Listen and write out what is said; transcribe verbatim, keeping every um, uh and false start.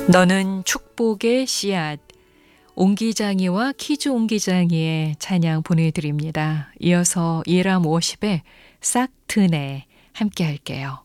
너는 축복의 씨앗, 옹기장이와 키즈 옹기장이의 찬양 보내드립니다. 이어서 예람 워십의 싹 트네 함께 할게요.